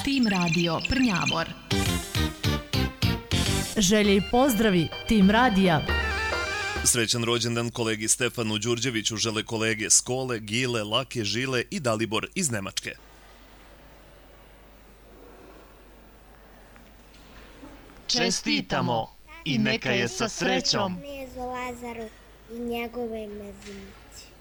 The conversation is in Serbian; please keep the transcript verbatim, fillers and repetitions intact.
Tim Radio Prnjavor. Želje i pozdravi Tim Radija. Srećan rođendan kolegi Stefanu Đurđeviću žele kolege Skole, Gile, Lake, Žile i Dalibor iz Nemačke. Čestitamo i neka je sa srećom. Mezo Lazaru i njegove mezimici.